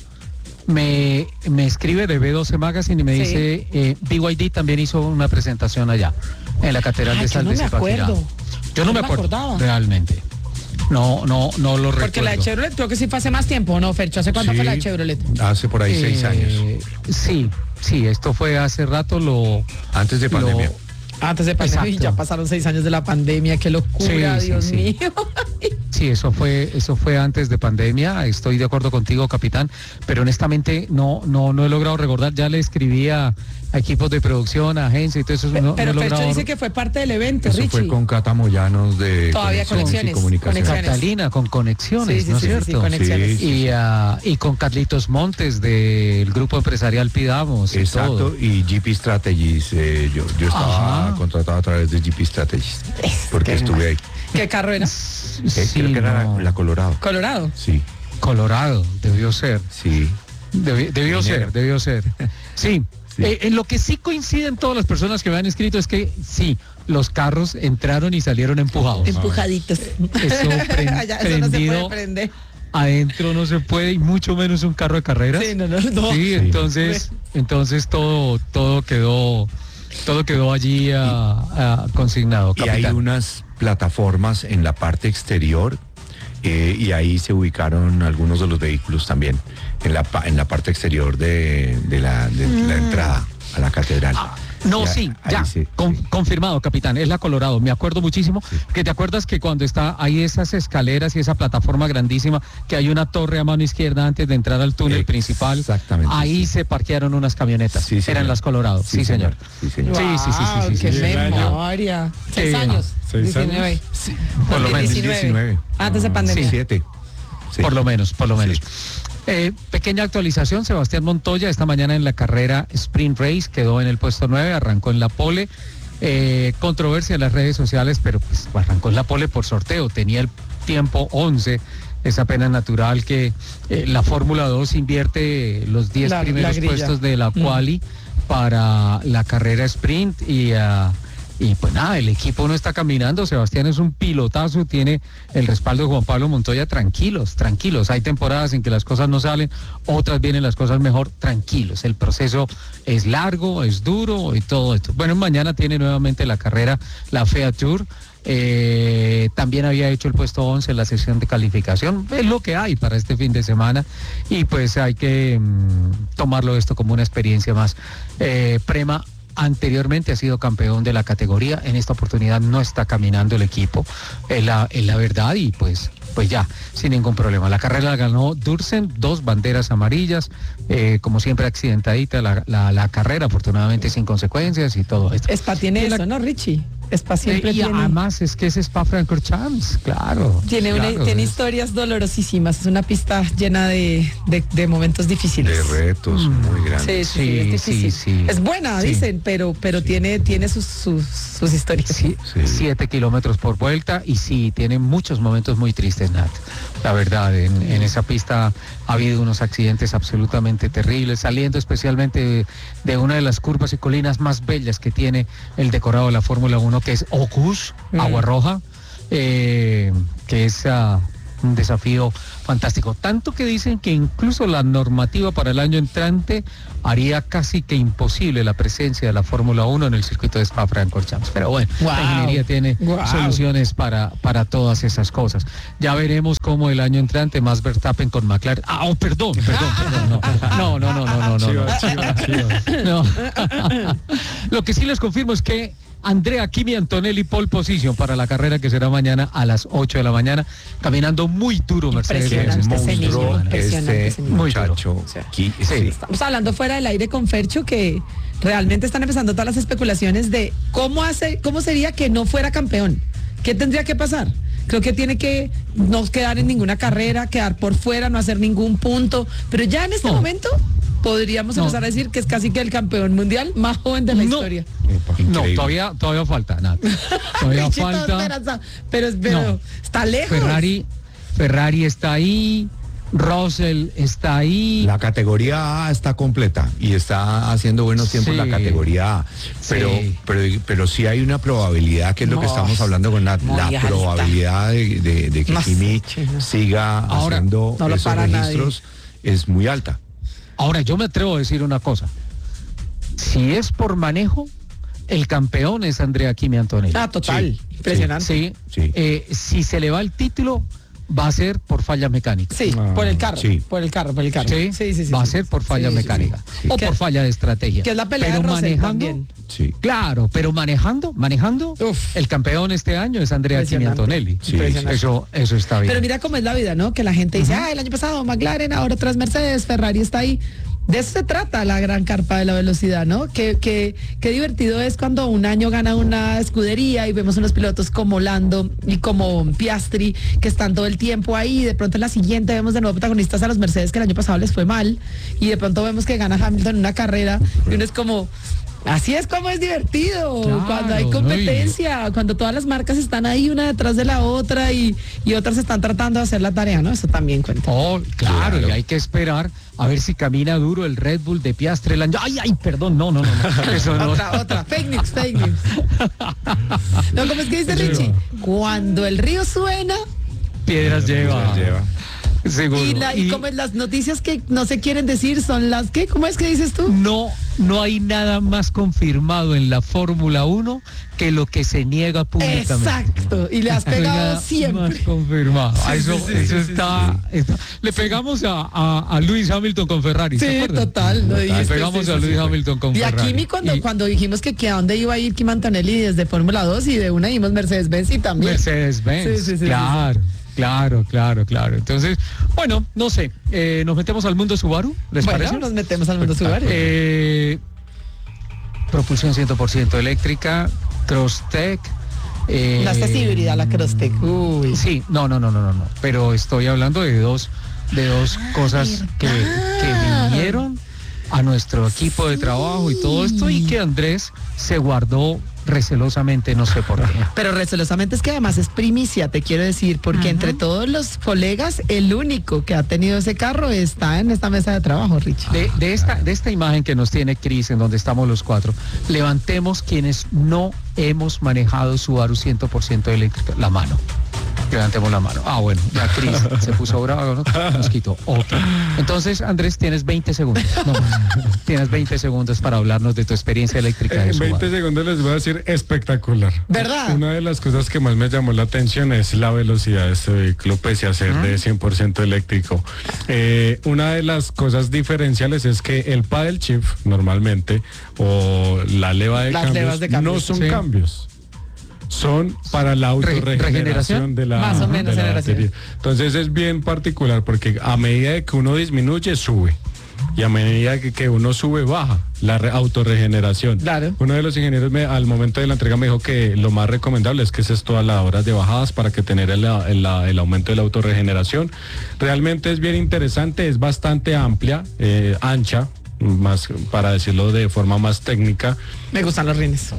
me, me escribe de B doce Magazine y me Sí. dice, eh, B Y D también hizo una presentación allá, en la Catedral Ay, de yo Sal no de me Zipaquirá. acuerdo. Yo no No me me acuerdo, acordaba. realmente. No, no, no lo recuerdo. Porque la de Chevrolet creo que sí fue hace más tiempo, ¿no, Fercho? ¿Hace cuánto Sí. fue la de Chevrolet? Hace por ahí seis Eh, años. Sí, sí, esto fue hace rato, lo... Antes de lo- pandemia. Antes de pandemia, y Exacto. ya pasaron seis años de la pandemia, qué locura, Sí, sí, Dios sí. mío. Sí, eso fue, eso fue antes de pandemia. Estoy de acuerdo contigo, capitán, pero honestamente no, no, no he logrado recordar. Ya le escribí a, a equipos de producción, a agencias y todo eso. No, Pero no he Fercho logrado. dice que fue parte del evento, Eso Richie. fue con Cata Moyanos de Todavía Conexiones y Conexiones, Comunicaciones. Conexiones. Catalina con Conexiones, Sí, sí, ¿no es sí, sí, sí, cierto? Conexiones. Sí, Y, ah, y con Carlitos Montes del grupo empresarial Pidamos. y Exacto, todo. y G P Strategies, eh, yo, yo estaba Ajá. contratado a través de G P Strategies, porque qué estuve ahí. ¿Qué carro era? Eh, Sí, creo que era no. la, la Colorado. Colorado. Sí, Colorado, debió ser. sí. Debi- debió Dinero. ser, debió ser. Sí. Sí. Eh, en lo que sí coinciden todas las personas que me han escrito es que sí, los carros entraron y salieron empujados. Empujaditos. Eso pre- Ya, eso no se puede prendido prender. adentro no se puede y mucho menos un carro de carreras. Sí, no, no, no. Sí, entonces, entonces todo, todo quedó, todo quedó allí ah, ah, consignado. Y hay capitán. unas plataformas en la parte exterior eh, y ahí se ubicaron algunos de los vehículos también en la pa- en la parte exterior de, de la, de la entrada a la catedral. No, Ya, sí, ahí ya, sí, con- sí. confirmado, capitán, es la Colorado, me acuerdo muchísimo, que te acuerdas que cuando está ahí esas escaleras y esa plataforma grandísima, que hay una torre a mano izquierda antes de entrar al túnel principal, Exactamente, ahí se parquearon unas camionetas, Sí, señor. eran las Colorado, sí, señor. Sí, señor. Sí, sí, sí, sí, Wow, sí, sí, qué sí, señor. memoria. Seis Sí. años. ¿Seis diecinueve. Por lo menos. diecinueve. Antes de pandemia. Siete. Sí. Por lo menos, por lo menos. Eh, pequeña actualización, Sebastián Montoya esta mañana en la carrera Sprint Race quedó en el puesto nueve, arrancó en la pole. Eh, controversia en las redes sociales, pero pues arrancó en la pole por sorteo, tenía el tiempo once. Es apenas natural que eh, la Fórmula dos invierte los diez La- la primeros grilla. puestos de la Mm. quali para la carrera sprint y, ah, y pues nada, el equipo no está caminando. Sebastián es un pilotazo, tiene el respaldo de Juan Pablo Montoya. Tranquilos, tranquilos. Hay temporadas en que las cosas no salen, otras vienen las cosas mejor. Tranquilos. El proceso es largo, es duro y todo esto. Bueno, mañana tiene nuevamente la carrera, la FEA Tour. Eh, también había hecho el puesto once en la sesión de calificación. Es lo que hay para este fin de semana y pues hay que mm, tomarlo esto como una experiencia más. Eh, Prema anteriormente ha sido campeón de la categoría, en esta oportunidad no está caminando el equipo, es la, es la verdad, y pues pues ya, sin ningún problema. La carrera la ganó Dursen, dos banderas amarillas, eh, como siempre accidentadita la, la, la carrera, afortunadamente sin consecuencias y todo esto. Spa tiene eso, ¿no, Richie? Spa siempre Eh, y tiene... además es que es Spa-Francorchamps, claro. Tiene, una, claro, tiene es- historias dolorosísimas, es una pista llena de, de, de momentos difíciles. De retos muy grandes. Sí, sí, sí, es difícil. sí, sí. Es buena, Sí. dicen, pero, pero tiene, tiene sus, sus, sus historias. Sí, siete kilómetros por vuelta y sí, tiene muchos momentos muy tristes, Nat. La verdad, en, en esa pista ha habido unos accidentes absolutamente terribles, saliendo especialmente de, de una de las curvas y colinas más bellas que tiene el decorado de la Fórmula uno, que es Ocus, Mm. Agua Roja, eh, que es ah, un desafío fantástico. Tanto que dicen que incluso la normativa para el año entrante haría casi que imposible la presencia de la Fórmula uno en el circuito de Spa-Francorchamps. Pero bueno, Wow. la ingeniería tiene Wow. soluciones para, para todas esas cosas. Ya veremos cómo el año entrante más Verstappen con McLaren. Ah, oh, perdón, perdón, perdón. No, no, no, no, no, no. no, Chivas, chivas, chivas. no. Lo que sí les confirmo es que Andrea Kimi Antonelli pole position para la carrera que será mañana a las ocho de la mañana, caminando muy duro Mercedes. Impresionante ese niño, Monstruo, impresionante este ese niño. muchacho. Qui- sí. Estamos hablando fuera del aire con Fercho, que realmente están empezando todas las especulaciones de cómo hace, cómo sería que no fuera campeón. ¿Qué tendría que pasar? Creo que tiene que no quedar en ninguna carrera, quedar por fuera, no hacer ningún punto. Pero ya en este No. momento podríamos No. empezar a decir que es casi que el campeón mundial más joven de la No. historia. No, Increíble. todavía, todavía falta, Nat. Todavía Richie, todo falta. esperanza, pero, pero No. está lejos. Ferrari, Ferrari está ahí, Russell está ahí. La categoría A está completa y está haciendo buenos tiempos Sí. la categoría A. Pero, Sí. pero, pero sí hay una probabilidad, que es lo que No, estamos hablando con Nat, muy la alta. probabilidad de, de- de que No sé, Kimi chino. siga Ahora, haciendo no lo esos para registros es muy alta. Ahora, yo me atrevo a decir una cosa. Si es por manejo, el campeón es Andrea Kimi Antonelli. Ah, total. Sí, Impresionante. Sí, Sí. eh, si se le va el título, va a ser por falla mecánica. Sí, Ah, por el carro, sí. por el carro, por el carro. Sí, sí, sí, sí, va a sí. ser por falla Sí, sí, mecánica sí. o Que- por falla de estrategia. Que es la pelea pero de Russell manejando, también. Sí. claro, pero manejando, manejando, Uf. el campeón este año es Andrea Kimi Impresionante. Antonelli. Sí, Impresionante. Eso, eso está bien. Pero mira cómo es la vida, ¿no? Que la gente dice, ah, el año pasado McLaren, ahora otras Mercedes, Ferrari está ahí. De eso se trata la gran carpa de la velocidad, ¿no? Qué que, qué divertido es cuando un año gana una escudería y vemos unos pilotos como Lando y como Piastri que están todo el tiempo ahí. De pronto en la siguiente vemos de nuevo protagonistas a los Mercedes que el año pasado les fue mal y de pronto vemos que gana Hamilton en una carrera y uno es como... Así es como es divertido, Claro, cuando hay ¿no? competencia, cuando todas las marcas están ahí una detrás de la otra y, y otras están tratando de hacer la tarea, ¿no? Eso también cuenta. Oh, claro, Claro. y hay que esperar a ver si camina duro el Red Bull de Piastri el año. Ay, ay, perdón, no, no, no, no. Eso no. Otra, otra, fake news, fake news. No, ¿cómo es que dice Richie? Cuando el río suena Piedras lleva. Lleva. Seguro. y, la, y, Y como las noticias que no se quieren decir son las que, ¿cómo es que dices tú? no, no hay nada más confirmado en la Fórmula uno que lo que se niega públicamente. Exacto, y le has No hay pegado nada siempre. más confirmado. Sí, Ah, eso sí, sí, eso sí, está, está- Le pegamos a, a, a Lewis Hamilton con Ferrari. ¿se Sí, acuerdan? total, lo Le dijiste, pegamos sí, a sí, Lewis sí. Hamilton con Y a Ferrari. Kimi cuando, Y cuando dijimos que, que a dónde iba a ir Kim Antonelli desde Fórmula dos y de una dimos Mercedes-Benz y también. Mercedes-Benz. Sí, sí, sí, claro. Claro, claro, claro. Entonces, bueno, no sé, eh, nos metemos al mundo Subaru, ¿les Bueno, parece? nos metemos al mundo Subaru. Eh, propulsión cien por ciento eléctrica, Crosstech. Eh, No, esta es híbrida, la Crosstech. Uy. Sí, no, no, no, no, no, no. Pero estoy hablando de dos, de dos cosas que, que vinieron a nuestro equipo de trabajo y todo esto y que Andrés se guardó recelosamente, no sé por qué. Pero recelosamente es que además es primicia, te quiero decir, porque entre todos los colegas, el único que ha tenido ese carro está en esta mesa de trabajo, Richie. De, de esta, de esta imagen que nos tiene Cris, en donde estamos los cuatro, levantemos quienes no hemos manejado Subaru cien por ciento eléctrica, la mano. Levantemos la mano. Ah, bueno, ya Cris se puso bravo, ¿no? Nos quitó. Ok. Entonces, Andrés, tienes veinte segundos. No, tienes veinte segundos para hablarnos de tu experiencia eléctrica de En Subaru. veinte segundos les voy a decir espectacular. ¿Verdad? Una de las cosas que más me llamó la atención es la velocidad de este vehículo, pese a ser de cien por ciento eléctrico. Eh, una de las cosas diferenciales es que el paddle shift normalmente o la leva de Las cambios levas de cambios, no son sí. cambios. son para la autorregeneración de la, Más o menos de la generación. batería. Entonces es bien particular porque a medida de que uno disminuye, sube. Y a medida que, que uno sube, baja la re- autorregeneración. Claro. Uno de los ingenieros me, al momento de la entrega me dijo que lo más recomendable es que es esto a las horas de bajadas para que tener el, el, el aumento de la autorregeneración. Realmente es bien interesante, es bastante amplia, eh, ancha, más para decirlo de forma más técnica. Me gustan los rines.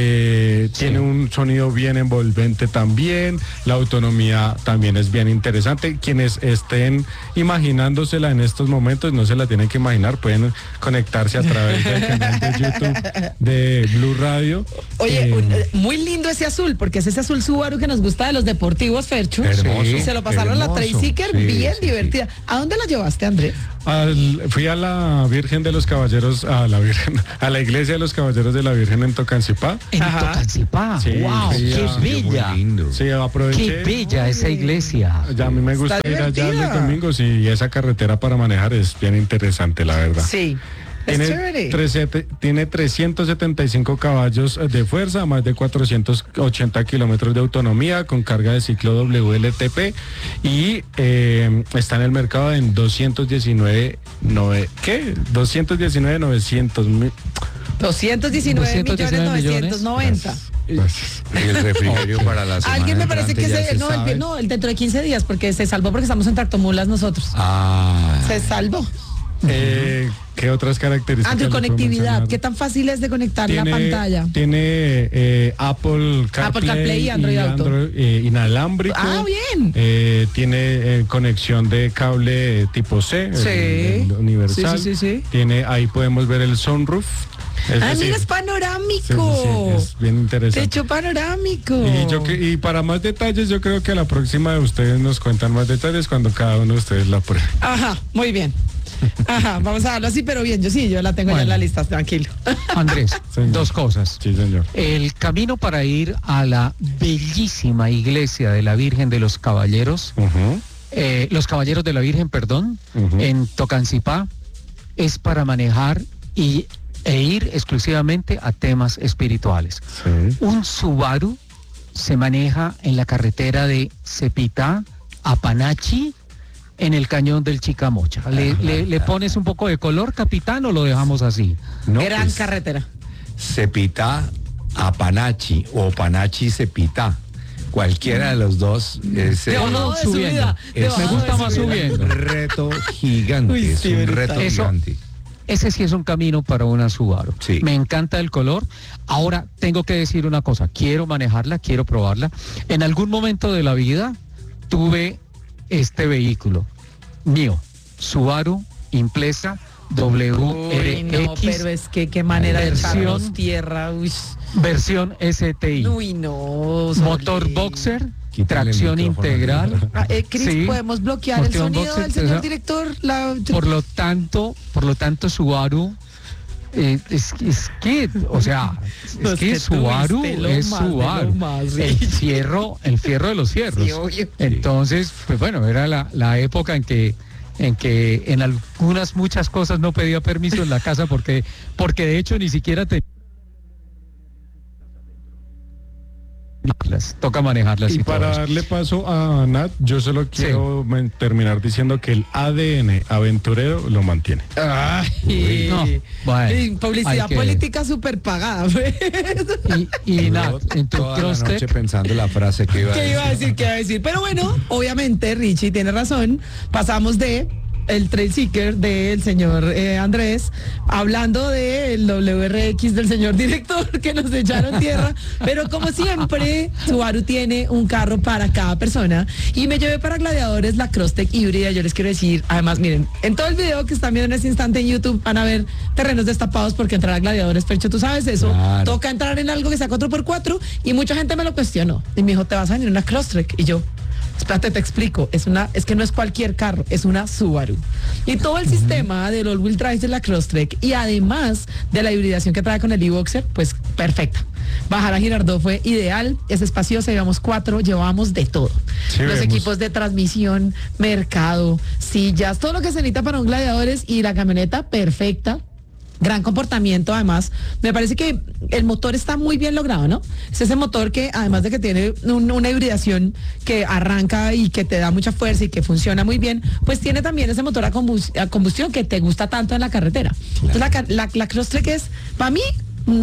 Eh, sí. Tiene un sonido bien envolvente también, la autonomía también es bien interesante. Quienes estén imaginándosela en estos momentos, no se la tienen que imaginar, pueden conectarse a través del canal de YouTube de Blue Radio. Oye, eh, un, muy lindo ese azul, porque es ese azul Subaru que nos gusta de los deportivos, Fercho. Hermoso, y se lo pasaron hermoso, a la Trailseeker, sí, bien sí, divertida. Sí. ¿A dónde la llevaste, Andrés? Al, fui a la Virgen de los Caballeros, a la Virgen, a la iglesia de los Caballeros de la Virgen en Tocancipá. En Tocancipá, sí, wow, qué a, bella. Sí, aproveché. Qué bella esa iglesia. Ya a mí me gusta Está ir allá divertida. los domingos y esa carretera para manejar es bien interesante, la verdad. Sí. Tiene, trece, tiene trescientos setenta y cinco caballos de fuerza, más de cuatrocientos ochenta kilómetros de autonomía con carga de ciclo W L T P y eh, está en el mercado en doscientos diecinueve, nove, ¿qué? doscientos diecinueve novecientos mil. doscientos diecinueve millones novecientos noventa. Gracias. Y el refrigerio para la semana. Alguien me parece que se, se, no, el, no, el dentro de quince días, porque se salvó porque estamos en Tractomulas nosotros. Ah. Se salvó. Eh, ¿Qué otras características? Andrew, conectividad, ¿qué tan fácil es de conectar tiene, la pantalla? Tiene eh, Apple CarPlay, Apple CarPlay y Android Auto. Android, eh, inalámbrico. Ah, bien. Eh, tiene eh, conexión de cable tipo C, sí. el, el universal. Sí, sí, sí, sí. Tiene, ahí podemos ver el sunroof. Es ah, decir, mira, es panorámico. Sí, sí, sí, es bien interesante. Techo panorámico. Y, yo, y para más detalles, yo creo que a la próxima de ustedes nos cuentan más detalles cuando cada uno de ustedes la pruebe. Ajá, muy bien. Ajá, vamos a darlo así, pero bien, yo sí, yo la tengo bueno, ya en la lista, tranquilo. Andrés, dos cosas. Sí, señor. El camino para ir a la bellísima iglesia de la Virgen de los Caballeros, uh-huh. eh, los Caballeros de la Virgen, perdón, uh-huh. en Tocancipá, es para manejar y, e ir exclusivamente a temas espirituales. Sí. Un Subaru se maneja en la carretera de Cepitá a Panachi, en el cañón del Chicamocha. ¿Le, le, ¿Le pones un poco de color, capitán, o lo dejamos así? No, gran pues, carretera. Cepitá a Panachi o Panachi Cepitá. Cualquiera de los dos es, de no, de subiendo. Es, me gusta más subiendo. Un reto gigante. Uy, sí, es un reto eso, gigante. Ese sí es un camino para una Subaru. Sí. Me encanta el color. Ahora tengo que decir una cosa. Quiero manejarla, quiero probarla. En algún momento de la vida tuve este vehículo mío, Subaru Impreza W R X. Uy, no, pero es que qué manera versión, de echarnos tierra. Uy. Versión S T I. Uy, no. Motor sorry. Boxer, quítale tracción integral. Ah, eh, Chris, sí. ¿Podemos bloquear el sonido boxer, del señor o sea, director? La... Por lo tanto, por lo tanto, Subaru Eh, es, es que, o sea, es, es que, que Subaru es más, Subaru. Más, sí. El fierro, el fierro de los fierros. Sí, oye. Entonces, pues bueno, era la, la época en que en que en algunas muchas cosas no pedía permiso en la casa porque porque de hecho ni siquiera te toca manejarlas. Y, y para darle paso a Nat, yo solo quiero sí. terminar diciendo que el A D N aventurero lo mantiene. Ay, no, bueno, publicidad que... política súper pagada. y, y Nat, en tu toda la noche pensando la frase que iba a decir. ¿Qué iba a decir? ¿Qué iba a decir? Pero bueno, obviamente Richie tiene razón. Pasamos de el Trailseeker del señor eh, Andrés, hablando del W R X del señor director que nos echaron tierra, pero como siempre, Subaru tiene un carro para cada persona y me llevé para Gladiadores la Crosstrek híbrida. Yo les quiero decir, además, miren, en todo el video que están viendo en este instante en YouTube van a ver terrenos destapados porque entrar a Gladiadores, Percho, tú sabes eso, claro. Toca entrar en algo que sea cuatro por cuatro y mucha gente me lo cuestionó y me dijo, te vas a venir una Crosstrek y yo... Espérate, te explico, es una, es que no es cualquier carro, es una Subaru. Y todo el uh-huh. sistema del all-wheel drive de la Crosstrek y además de la hibridación que trae con el e-Boxer, pues perfecta. Bajar a Girardot fue ideal, es espaciosa, llevamos cuatro, llevamos de todo. Sí, Los vemos. equipos de transmisión, mercado, sillas, todo lo que se necesita para un Gladiadores y la camioneta perfecta gran comportamiento, además, me parece que el motor está muy bien logrado, ¿no? Es ese motor que, además de que tiene un, una hibridación que arranca y que te da mucha fuerza y que funciona muy bien, pues tiene también ese motor a, combust a combustión que te gusta tanto en la carretera. Entonces la, la, la Crosstrek es, para mí,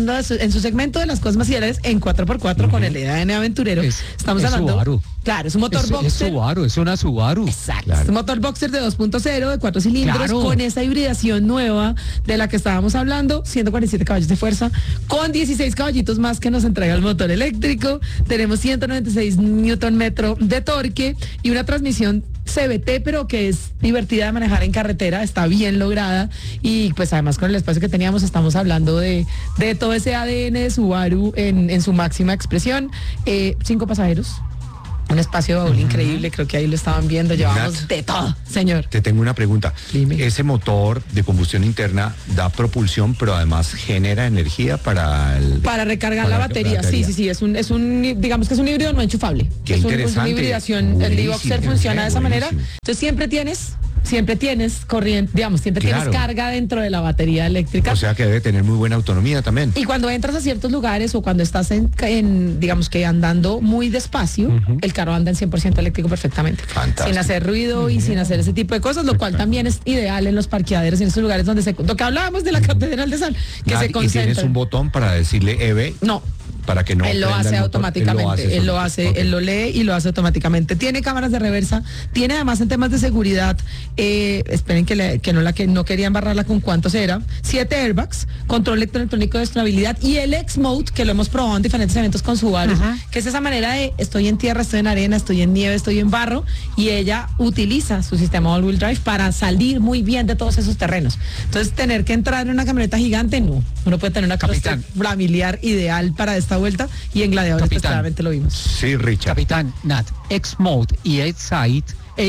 en su segmento de las cosas más ideales en cuatro por cuatro uh-huh. con el E D N aventurero. Es, Estamos es hablando. Subaru. Claro, es un motor es, boxer. Es Subaru, es una Subaru. Exacto. Claro. Es un motor boxer de dos punto cero, de cuatro cilindros, claro. con esa hibridación nueva de la que estábamos hablando, ciento cuarenta y siete caballos de fuerza, con dieciséis caballitos más que nos entrega el motor eléctrico. Tenemos ciento noventa y seis newton metro de torque y una transmisión C V T, pero que es divertida de manejar en carretera, está bien lograda y pues además con el espacio que teníamos estamos hablando de, de todo ese A D N de Subaru en, en su máxima expresión. Eh, cinco pasajeros, un espacio de baúl uh-huh. increíble, creo que ahí lo estaban viendo, llevamos Nat, de todo, señor. Te tengo una pregunta. Dime. Ese motor de combustión interna da propulsión, pero además genera energía para el... Para recargar para la, batería. la batería, sí, sí, sí, es un, es un, digamos que es un híbrido no enchufable. Qué es interesante. Un, una hibridación, buenísimo, el D-Boxer funciona de esa buenísimo. manera, entonces siempre tienes... Siempre tienes corriente, digamos, siempre claro. tienes carga dentro de la batería eléctrica. O sea que debe tener muy buena autonomía también. Y cuando entras a ciertos lugares o cuando estás en, en digamos que andando muy despacio, uh-huh. el carro anda en cien por ciento eléctrico perfectamente. Fantástico. Sin hacer ruido uh-huh. y sin hacer ese tipo de cosas, lo cual también es ideal en los parqueaderos, en esos lugares donde se... Lo que hablábamos de la Catedral de Sal, que Nadie, se concentra. ¿Y tienes un botón para decirle E V? No. Para que no él lo hace automáticamente, él lo hace, él lo, hace okay. él lo lee y lo hace automáticamente. Tiene cámaras de reversa, tiene además en temas de seguridad, eh, esperen que, le, que no la que no querían barrarla con cuántos era, siete airbags, control electrónico de estabilidad y el X-Mode, que lo hemos probado en diferentes eventos con Subaru, uh-huh. que es esa manera de estoy en tierra, estoy en arena, estoy en nieve, estoy en barro, y ella utiliza su sistema all-wheel drive para salir muy bien de todos esos terrenos. Entonces, tener que entrar en una camioneta gigante, no. Uno puede tener una Crosstrek familiar ideal para esta vuelta y en Gladiadores pues, claramente lo vimos. Sí, Richard. Capitán, Nat, X-Mode y X-Side,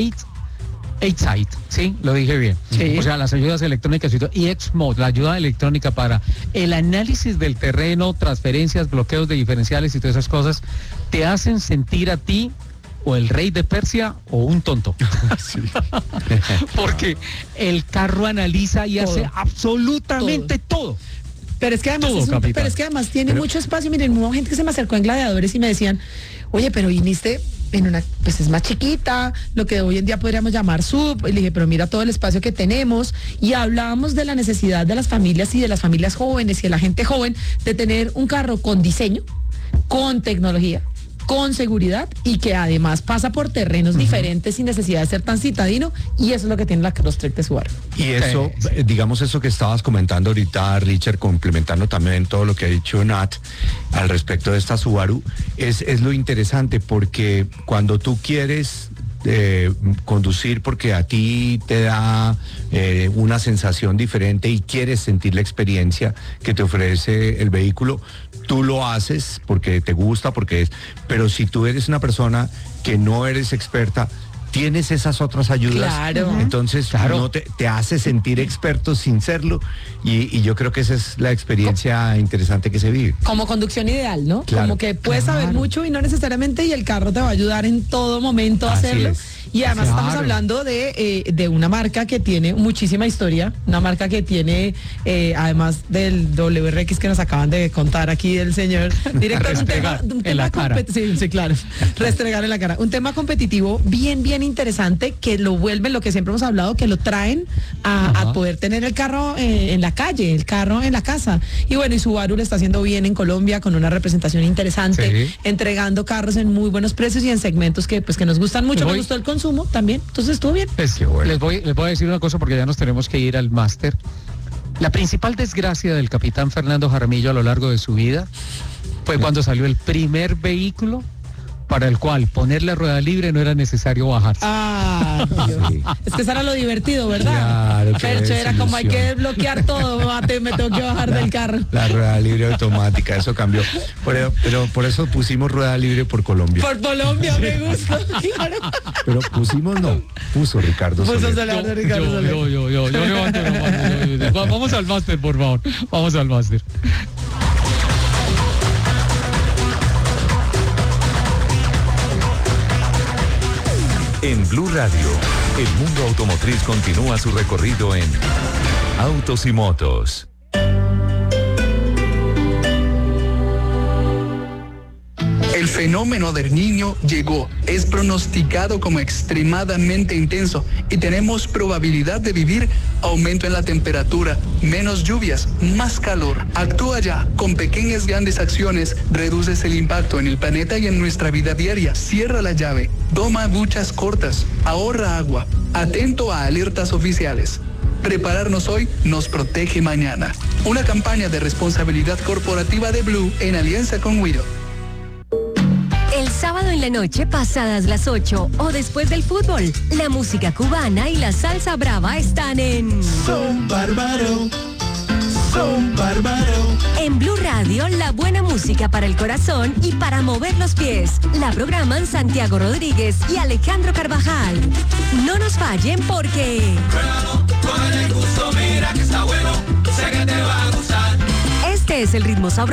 X-Side, sí, lo dije bien. Sí. O sea, las ayudas electrónicas y X-Mode, la ayuda electrónica para el análisis del terreno, transferencias, bloqueos de diferenciales y todas esas cosas, te hacen sentir a ti o el rey de Persia o un tonto. Sí. Porque el carro analiza y todo. hace absolutamente todo. todo. Pero es que además, Todo, es un, pero es que además tiene pero, mucho espacio. Miren, hubo gente que se me acercó en Gladiadores y me decían, oye, pero viniste en una, pues es más chiquita, lo que hoy en día podríamos llamar sub. Y le dije, pero mira todo el espacio que tenemos. Y hablábamos de la necesidad de las familias y de las familias jóvenes y de la gente joven de tener un carro con diseño, con tecnología, con seguridad y que además pasa por terrenos uh-huh. diferentes sin necesidad de ser tan citadino, y eso es lo que tiene la Crosstrek de Subaru. Y eso, sí. digamos eso que estabas comentando ahorita, Richard, complementando también todo lo que ha dicho Nat al respecto de esta Subaru, es, es lo interesante porque cuando tú quieres eh, conducir porque a ti te da eh, una sensación diferente y quieres sentir la experiencia que te ofrece el vehículo, tú lo haces porque te gusta, porque es, pero si tú eres una persona que no eres experta, tienes esas otras ayudas, claro. entonces claro. no te, te hace sentir experto sin serlo, y, y yo creo que esa es la experiencia ¿Cómo? interesante que se vive. Como conducción ideal, ¿no? Claro. Como que puedes claro. saber mucho y no necesariamente, y el carro te va a ayudar en todo momento a Así hacerlo. es. Y además Claro. estamos hablando de, eh, de una marca que tiene muchísima historia, una marca que tiene, eh, además del W R X que nos acaban de contar aquí del señor director, un tema, un en tema la cara. compet- sí, sí, claro, restregar en la cara. Un tema competitivo bien, bien interesante que lo vuelven, lo que siempre hemos hablado, que lo traen a, a poder tener el carro eh, en la calle, el carro en la casa. Y bueno, y Subaru lo está haciendo bien en Colombia con una representación interesante, Sí. entregando carros en muy buenos precios y en segmentos que pues que nos gustan mucho. Voy. Me gustó el consumo también, entonces estuvo bien. Pues, bueno. les, voy, les voy a decir una cosa porque ya nos tenemos que ir al máster. La principal desgracia del capitán Fernando Jaramillo a lo largo de su vida fue cuando salió el primer vehículo para el cual ponerle rueda libre no era necesario bajar. Ah, Sí. es que eso era lo divertido, ¿verdad? Claro, qué Percho, era como hay que desilusión. desbloquear todo, mate, me tengo que bajar del carro. La rueda libre automática, eso cambió. Pero, pero por eso pusimos rueda libre por Colombia. Por Colombia, me gusta, claro. Pero pusimos no, puso Ricardo Puso Soler. Soler, Yo, Ricardo yo, Soler. yo, yo, yo, yo levanto la mano, yo, yo. Vamos al máster, por favor. Vamos al máster. En Blue Radio, el mundo automotriz continúa su recorrido en Autos y Motos. El fenómeno del Niño llegó, es pronosticado como extremadamente intenso y tenemos probabilidad de vivir aumento en la temperatura, menos lluvias, más calor. Actúa ya, con pequeñas grandes acciones, reduces el impacto en el planeta y en nuestra vida diaria. Cierra la llave, toma duchas cortas, ahorra agua, atento a alertas oficiales. Prepararnos hoy nos protege mañana. Una campaña de responsabilidad corporativa de Blue en alianza con Wido. El sábado en la noche, pasadas las ocho o después del fútbol, la música cubana y la salsa brava están en Son Bárbaro, Son Bárbaro. En Blue Radio, la buena música para el corazón y para mover los pies. La programan Santiago Rodríguez y Alejandro Carvajal. No nos fallen porque... Pruébalo, con el gusto, mira que está bueno, sé que te va a gustar. Este es el ritmo sabroso